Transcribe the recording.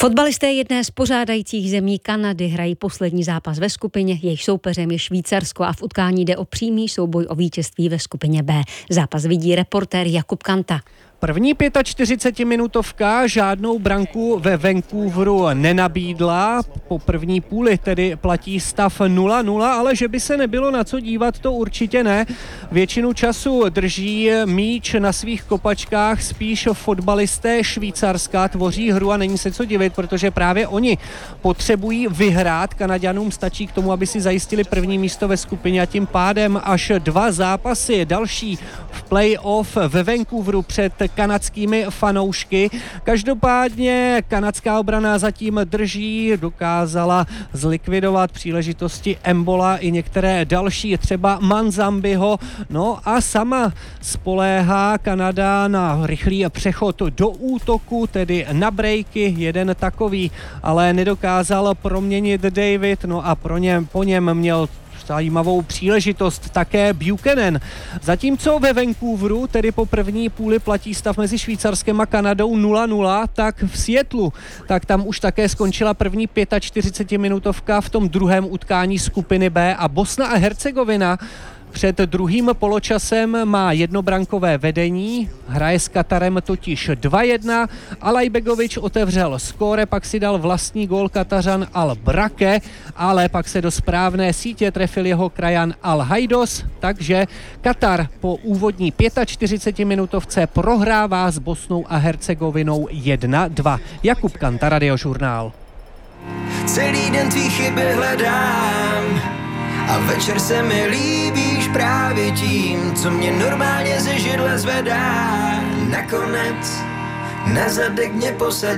Fotbalisté jedné z pořádajících zemí Kanady hrají poslední zápas ve skupině, jejich soupeřem je Švýcarsko a v utkání jde o přímý souboj o vítězství ve skupině B. Zápas vidí reportér Jakub Kanta. První 45minutovka žádnou branku ve Vancouveru nenabídla. Po první půli tedy platí stav 0-0, ale že by se nebylo na co dívat, to určitě ne. Většinu času drží míč na svých kopačkách spíš fotbalisté Švýcarska, tvoří hru a není se co divit, protože právě oni potřebují vyhrát. Kanaďanům stačí k tomu, aby si zajistili první místo ve skupině a tím pádem až 2 zápasy další v play-off ve Vancouveru před kanadskými fanoušky. Každopádně kanadská obrana zatím drží, dokázala zlikvidovat příležitosti Embola i některé další, třeba Manzambiho. No a sama spoléhá Kanada na rychlý přechod do útoku, tedy na breaky, jeden takový, ale nedokázal proměnit David, no a po něm měl zajímavou příležitost také Buchanan. Zatímco ve Vancouveru, tedy po první půli platí stav mezi Švýcarskem a Kanadou 0-0, tak v Seattlu, tak tam už také skončila první 45minutovka v tom druhém utkání skupiny B a Bosna a Hercegovina před druhým poločasem má jednobrankové vedení, hraje s Katarem totiž 2-1, Alajbegovič otevřel skóre, pak si dal vlastní gól Katařan Al Brake, ale pak se do správné sítě trefil jeho krajan Al Hajdos, takže Katar po úvodní 45minutovce prohrává s Bosnou a Hercegovinou 1-2. Jakub Kanta, Radiožurnál. Celý den tvý chyby hledám a večer se mi líbíš právě tím, co mě normálně ze židle zvedá. Nakonec na zadek mě posadí.